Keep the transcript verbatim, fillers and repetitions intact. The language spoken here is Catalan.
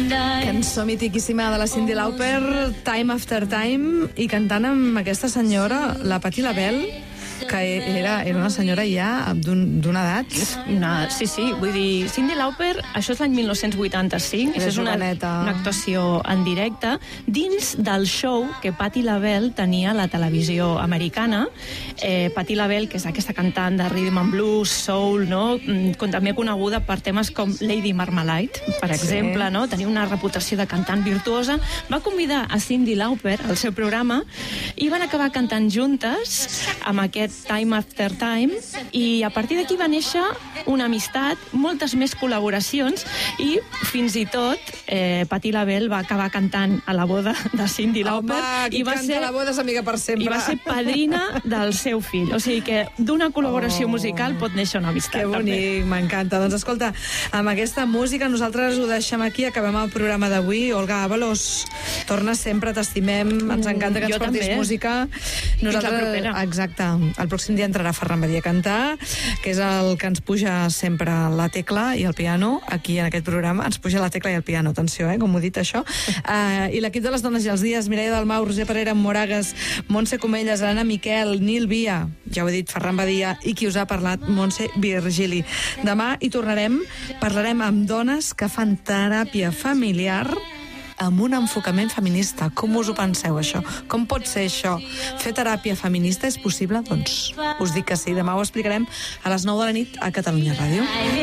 Cançó mitiquíssima de la Cyndi Lauper, Time After Time, i cantant amb aquesta senyora, la Patti LaBelle, que era, era una senyora ja d'una edat. Una, sí, sí, vull dir, Cyndi Lauper, això és l'any mil nou-cents vuitanta-cinc, això és una, una actuació en directe dins del show que Patti LaBelle tenia a la televisió americana. Eh, Patti LaBelle, que és aquesta cantant de rhythm and blues, soul, no? Com també coneguda per temes com Lady Marmalade, per exemple, sí. No? Tenia una reputació de cantant virtuosa. Va convidar a Cyndi Lauper al seu programa i van acabar cantant juntes amb aquest Time After Time, i a partir d'aquí va néixer una amistat, moltes més col·laboracions, i fins i tot eh, Patti LaBelle va acabar cantant a la boda de Cyndi Lauper. Home, qui i va canta ser, a la boda és amiga per sempre. I va ser padrina del seu fill. O sigui que d'una col·laboració oh, musical pot néixer una amistat. Que bonic, m'encanta. Doncs escolta, amb aquesta música nosaltres ho deixem aquí, acabem el programa d'avui. Olga Ábalos, torna sempre, t'estimem, ens encanta que ens jo portis també. música. Nosaltres, la propera. Exacte. El pròxim dia entrarà Ferran Badia a cantar, que és el que ens puja sempre la tecla i el piano, aquí en aquest programa, ens puja la tecla i el piano, atenció, eh, com ho he dit això. Uh, I l'equip de les dones i els dies, Mireia Dalmau, Roser Parera, Moragues, Montse Comelles, Elena Miquel, Nil Via, ja ho he dit, Ferran Badia, i qui us ha parlat, Montse Virgili. Demà hi tornarem, parlarem amb dones que fan teràpia familiar amb un enfocament feminista. Com us ho penseu, això? Com pot ser això? Fer teràpia feminista és possible? Doncs us dic que sí. Demà ho explicarem a les nou de la nit a Catalunya Ràdio.